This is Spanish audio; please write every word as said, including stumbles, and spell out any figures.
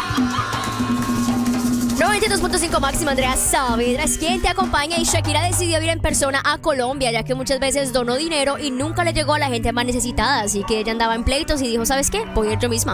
noventa y dos punto cinco máxima, Andrea Saavedra es quien te acompaña y Shakira decidió ir en persona a Colombia, ya que muchas veces donó dinero y nunca le llegó a la gente más necesitada, así que ella andaba en pleitos y dijo, ¿sabes qué? Voy a ir yo misma.